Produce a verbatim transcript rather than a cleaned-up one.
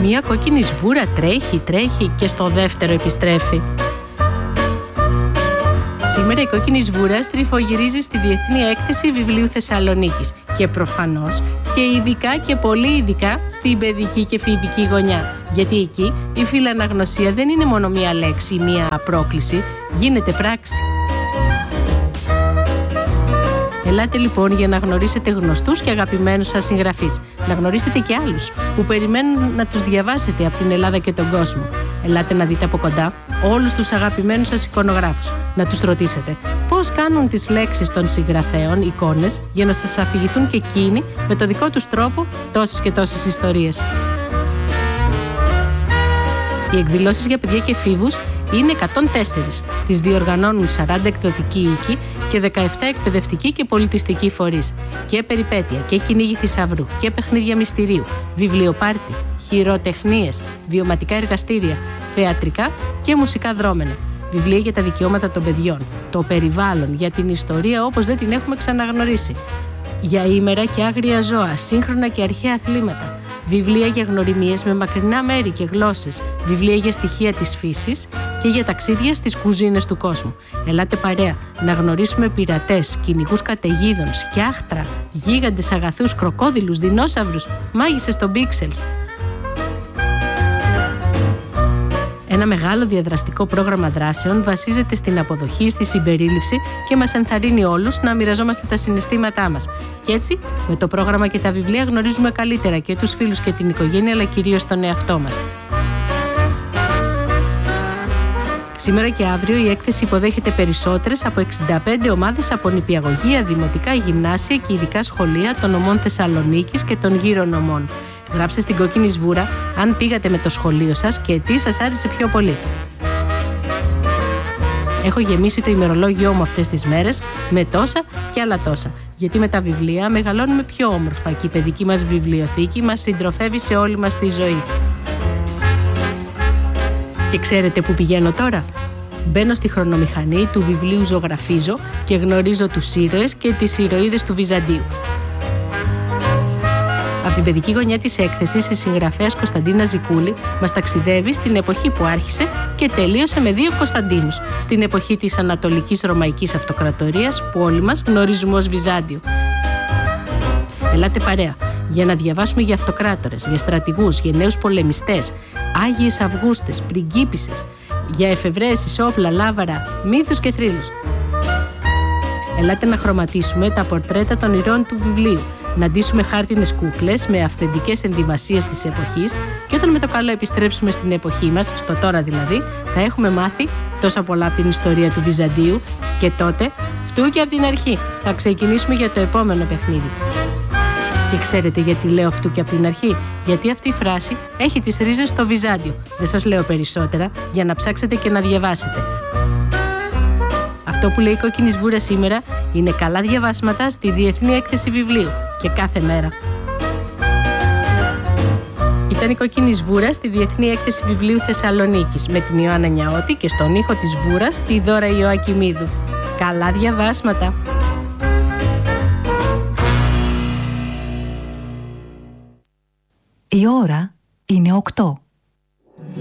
Μία κόκκινη σβούρα τρέχει, τρέχει και στο δεύτερο επιστρέφει. Σήμερα η κόκκινη σβούρα στριφογυρίζει στη Διεθνή Έκθεση Βιβλίου Θεσσαλονίκης και προφανώς και ειδικά και πολύ ειδικά στην παιδική και φοιτητική γωνιά. Γιατί εκεί η φιλαναγνωσία δεν είναι μόνο μία λέξη ή μία πρόκληση, γίνεται πράξη. Ελάτε λοιπόν για να γνωρίσετε γνωστούς και αγαπημένους σας συγγραφείς. Να γνωρίσετε και άλλους που περιμένουν να τους διαβάσετε από την Ελλάδα και τον κόσμο. Ελάτε να δείτε από κοντά όλους τους αγαπημένους σας εικονογράφους. Να τους ρωτήσετε πώς κάνουν τις λέξεις των συγγραφέων εικόνες για να σας αφηγηθούν και εκείνοι με το δικό τους τρόπο τόσες και τόσες ιστορίες. Οι εκδηλώσεις για παιδιά και εφήβους είναι εκατόν τέσσερα. Τις διοργανώνουν σαράντα εκδοτικοί οίκοι και δεκαεπτά εκπαιδευτικοί και πολιτιστικοί φορείς. Και περιπέτεια και κυνήγι θησαυρού και παιχνίδια μυστηρίου, βιβλιοπάρτι, χειροτεχνίες, βιωματικά εργαστήρια, θεατρικά και μουσικά δρόμενα. Βιβλία για τα δικαιώματα των παιδιών, το περιβάλλον, για την ιστορία όπως δεν την έχουμε ξαναγνωρίσει. Για ήμερα και άγρια ζώα, σύγχρονα και αρχαία αθλήματα. Βιβλία για γνωριμίες με μακρινά μέρη και γλώσσες, βιβλία για στοιχεία της φύσης και για ταξίδια στις κουζίνες του κόσμου. Ελάτε παρέα να γνωρίσουμε πειρατές, κυνηγούς καταιγίδων, σκιάχτρα, γίγαντες αγαθούς, κροκόδιλους, δεινόσαυρους, μάγισσες των πίξελς. Ένα μεγάλο διαδραστικό πρόγραμμα δράσεων βασίζεται στην αποδοχή, στη συμπερίληψη και μας ενθαρρύνει όλους να μοιραζόμαστε τα συναισθήματά μας. Και έτσι, με το πρόγραμμα και τα βιβλία γνωρίζουμε καλύτερα και τους φίλους και την οικογένεια, αλλά κυρίως τον εαυτό μας. Σήμερα και αύριο η έκθεση υποδέχεται περισσότερες από εξήντα πέντε ομάδες από νηπιαγωγεία, δημοτικά, γυμνάσια και ειδικά σχολεία των νομών Θεσσαλονίκης και των γύρω νομών. Γράψτε στην κόκκινη σβούρα αν πήγατε με το σχολείο σας και τι σας άρεσε πιο πολύ. Έχω γεμίσει το ημερολόγιό μου αυτές τις μέρες με τόσα και άλλα τόσα. Γιατί με τα βιβλία μεγαλώνουμε πιο όμορφα και η παιδική μας βιβλιοθήκη μας συντροφεύει σε όλη μας τη ζωή. Και ξέρετε που πηγαίνω τώρα? Μπαίνω στη χρονομηχανή του βιβλίου Ζωγραφίζω και γνωρίζω τους ήρωες και τις ηρωίδες του Βυζαντίου. Από την παιδική γωνιά της έκθεσης, η συγγραφέας Κωνσταντίνα Ζικούλη μας ταξιδεύει στην εποχή που άρχισε και τελείωσε με δύο Κωνσταντίνους, στην εποχή της Ανατολικής Ρωμαϊκής Αυτοκρατορίας που όλοι μας γνωρίζουμε ως Βυζάντιο. Ελάτε παρέα για να διαβάσουμε για αυτοκράτορες, για στρατηγούς, γενναίους πολεμιστές, άγιες Αυγούστες, πριγκίπισσες, για εφευρέσεις, όπλα, λάβαρα, μύθους και θρύλους. Ελάτε να χρωματίσουμε τα πορτρέτα των ηρώων του βιβλίου, να ντύσουμε χάρτινες κούκλες με αυθεντικές ενδυμασίες της εποχής και όταν με το καλό επιστρέψουμε στην εποχή μας, στο τώρα δηλαδή, θα έχουμε μάθει τόσα πολλά από την ιστορία του Βυζαντίου και τότε, φτού και από την αρχή, θα ξεκινήσουμε για το επόμενο παιχνίδι. Και ξέρετε γιατί λέω φτού και από την αρχή? Γιατί αυτή η φράση έχει τις ρίζες στο Βυζάντιο. Δεν σας λέω περισσότερα για να ψάξετε και να διαβάσετε. Αυτό που λέει η κόκκινη σβούρα σήμερα είναι καλά διαβάσματα στη Διεθνή Έκθεση Βιβλίου και κάθε μέρα. Ήταν η κόκκινη σβούρα στη Διεθνή Έκθεση Βιβλίου Θεσσαλονίκης με την Ιωάννα Νιαώτη και στον ήχο της σβούρας τη Δώρα Ιωακημίδου. Καλά διαβάσματα! Η ώρα είναι οκτώ.